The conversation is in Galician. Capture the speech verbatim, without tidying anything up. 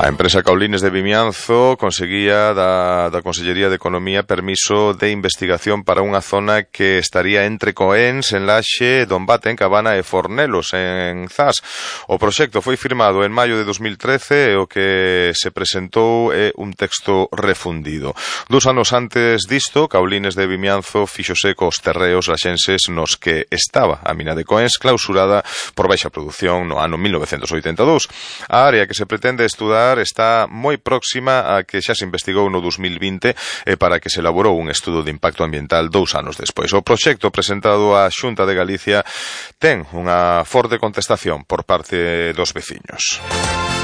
A empresa Caulines de Vimianzo conseguía da, da Consellería de Economía permiso de investigación para unha zona que estaría entre Coéns, en Laxe, Dombate, en Cabana e Fornelos, en Zas. O proxecto foi firmado en maio de dos mil trece e o que se presentou é un texto refundido. Dos anos antes disto, Caulines de Vimianzo fíxose cos terreos laxenses nos que estaba a mina de Coéns clausurada por baixa produción no ano mil novecentos oitenta e dous. A área que se pretende estudar está moi próxima a que xa se investigou no dos mil vinte e para que se elaborou un estudo de impacto ambiental dous anos despois. O proxecto presentado á Xunta de Galicia ten unha forte contestación por parte dos veciños.